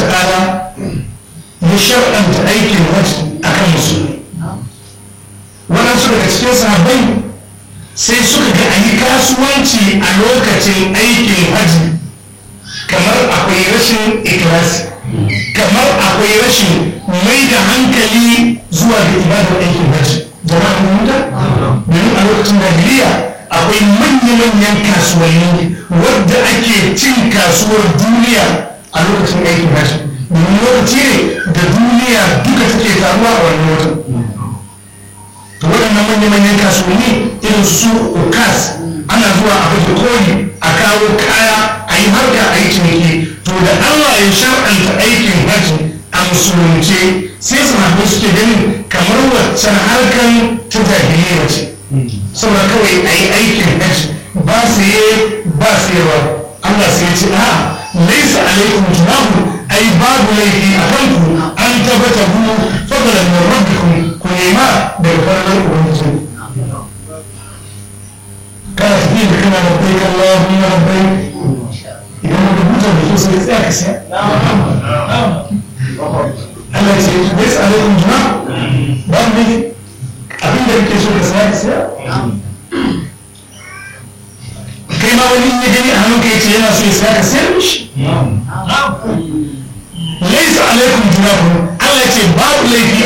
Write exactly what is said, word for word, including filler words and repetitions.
ta'ala ya shar'anta aikin hajji akan musulmi. Waɗansu daga cikin sahabbai sai suka ga a yi kasuwanci a lokacin aikin hajji kamar akwai rashin ikilasi, kamar akwai rashin mai da hankali zuwa ga ibadar aikin hajji. Jama'a mun mutu? Domin a lokacin jahiliya akwai manya-manyan kasuwanni wadda ake cin kasuwar duniya a lokacin aikin hajji. Domin lokaci ne da duniya duka take taruwa a wani watan. To waɗannan manya-manyan kasuwanni irin su ukas ana zuwa a baje koli a kawo kaya a yi harka a yi ciniki. To da Allah ya shar'anta aikin hajji a musulunce sai sahabbai suke ganin kamar waccan harkan ta jahiliya ce. Saboda kawai a yi aikin hajji ba saye ba sayarwa. Allah sai ya ce a laisa alaikum junahu ai babu laifi a kanku an tabbata ku fadalan min rabbikum ku nema daga farkon ubangiji. Kana tafiya da kana labbaik Allahumma labbaik idan ka rubuta da kyau sai tsaya ka saya. Allah ya ce laisa alaikum junahu babu laifi abin da kake so ka saya ka saya. Kai ma wani ya gani a hannunka ya ce yana so ya saya ka sayar mishi. Laisa alaikum junahun Allah ce babu laifi